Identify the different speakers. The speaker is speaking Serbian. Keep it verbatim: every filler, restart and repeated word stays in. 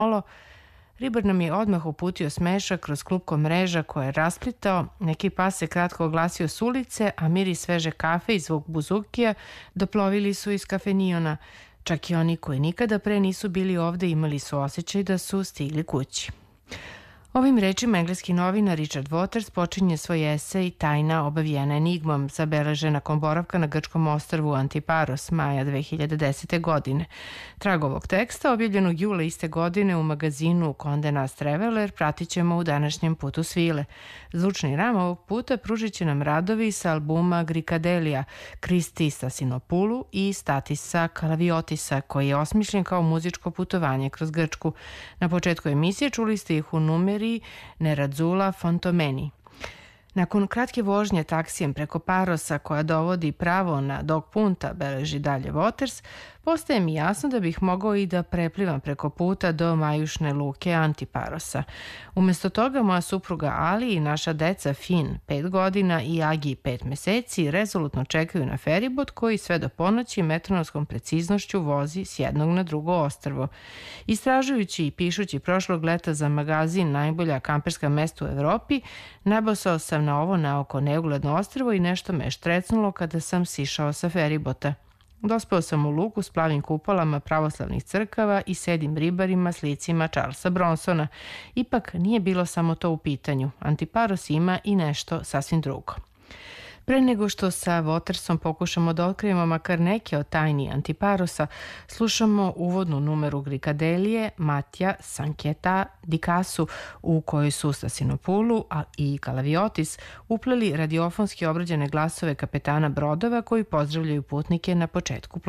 Speaker 1: ribar nam je odmah uputio smešak kroz klupko mreža koje je rasplitao, neki pas se kratko oglasio s ulice, a miris sveže kafe i zvuk buzukija doplovili su iz kafeniona. Čak i oni koji nikada pre nisu bili ovde imali su osjećaj da su stigli kući. Ovim rečima engleski novinar Richard Waters počinje svoj esej Tajna obavijena enigmom, zabeležena nakon boravka na grčkom ostrvu Antiparos maja dve hiljade desete. godine. Trag ovog teksta, objavljenog jula iste godine u magazinu Condé Nast Traveler, pratit ćemo u današnjem putu svile. Zvučni ram ovog puta pružit će nam radovi sa albuma Grikadelija, Kristi Stasinopoulou i Statisa Kalaviotisa, koji je osmišljen kao muzičko putovanje kroz Grčku. Na početku emisije čuli ste ih u numeri Neradzula Fontomeni. Nakon kratke vožnje taksijem preko Parosa koja dovodi pravo na Dog Punta, beleži dalje Waters, postaje mi jasno da bih mogao i da preplivam preko puta do majušne luke Antiparosa. Umesto toga moja supruga Ali i naša deca Fin, pet godina, i Agi, pet meseci, rezolutno čekaju na feribot koji sve do ponoći metronomskom preciznošću vozi s jednog na drugo ostrvo. Istražujući i pišući prošlog leta za magazin Najbolja kamperska mesta u Evropi, nabosao sam na ovo naoko neugledno ostrvo i nešto me je štrecnulo kada sam sišao sa feribota. Dospeo sam u luku s plavim kupolama pravoslavnih crkava i sedim ribarima s licima Charlesa Bronsona. Ipak nije bilo samo to u pitanju. Antiparos ima i nešto sasvim drugo. Pre nego što sa Watersom pokušamo da otkrijemo makar neke od tajni Antiparosa, slušamo uvodnu numeru Grikadelije Matija Sanketa Dikasu, u kojoj su Stasinopoulou i Kalaviotis upleli radiofonski obrađene glasove kapetana brodova koji pozdravljaju putnike na početku plovnosti.